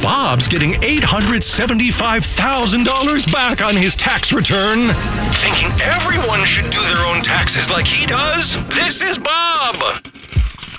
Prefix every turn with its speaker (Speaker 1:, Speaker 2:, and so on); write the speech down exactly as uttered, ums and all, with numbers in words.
Speaker 1: Bob's getting eight hundred seventy-five thousand dollars back on his tax return. Thinking everyone should do their own taxes like he does? This is Bob.